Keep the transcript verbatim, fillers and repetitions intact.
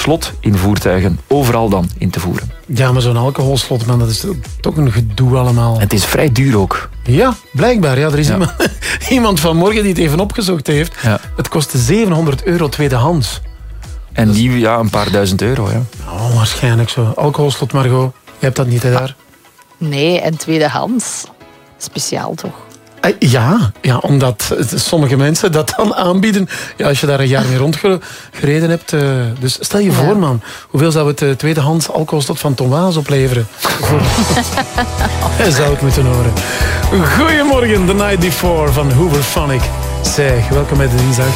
slot in voertuigen overal dan in te voeren. Ja, maar zo'n alcoholslot, man, dat is toch een gedoe allemaal. Het is vrij duur ook. Ja, blijkbaar. Ja, er is Ja. iemand, iemand vanmorgen die het even opgezocht heeft. Ja. Het kostte zevenhonderd euro tweedehands. En die, ja, een paar duizend euro. Ja. Oh, waarschijnlijk zo. Alcoholslot, Margot. Je hebt dat niet, hè, daar? Nee, en tweedehands. Speciaal toch? Eh, Ja, ja, omdat sommige mensen dat dan aanbieden. Ja, als je daar een jaar mee rondgereden hebt. eh, dus stel je Ja. voor, man. Hoeveel zou het eh, tweedehands alcoholslot van Tom Waas opleveren? Dat zou ik moeten horen. Goedemorgen, The Night Before van Hooverphonic. Zeg, welkom bij de dinsdag.